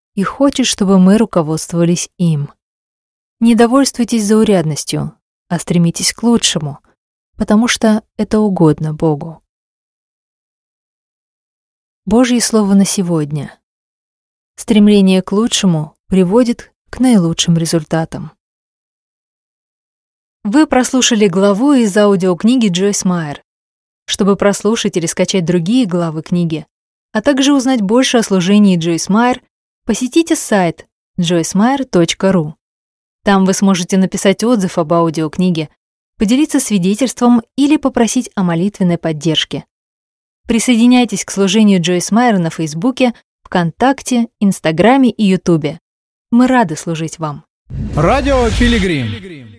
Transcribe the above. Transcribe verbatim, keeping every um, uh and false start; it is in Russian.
и хочет, чтобы мы руководствовались им. Не довольствуйтесь заурядностью, а стремитесь к лучшему, потому что это угодно Богу. Божье слово на сегодня. Стремление к лучшему приводит к наилучшим результатам. Вы прослушали главу из аудиокниги Джойс Майер. Чтобы прослушать или скачать другие главы книги, а также узнать больше о служении Джойс Майер, посетите сайт джойс майер точка ру. Там вы сможете написать отзыв об аудиокниге, поделиться свидетельством или попросить о молитвенной поддержке. Присоединяйтесь к служению Джойс Майер на Фейсбуке, ВКонтакте, Инстаграме и Ютубе. Мы рады служить вам. Радио Пилигрим.